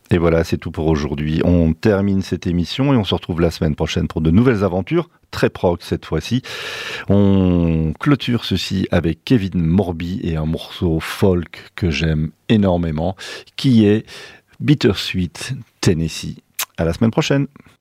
Et voilà, c'est tout pour aujourd'hui. On termine cette émission et on se retrouve la semaine prochaine pour de nouvelles aventures, très prog cette fois-ci. On clôture ceci avec Kevin Morby et un morceau folk que j'aime énormément, qui est Bittersweet Tennessee. À la semaine prochaine.